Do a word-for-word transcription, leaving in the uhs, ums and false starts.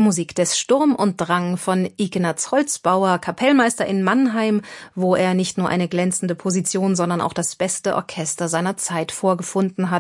Musik des Sturm und Drang von Ignaz Holzbauer, Kapellmeister in Mannheim, wo er nicht nur eine glänzende Position, sondern auch das beste Orchester seiner Zeit vorgefunden hat.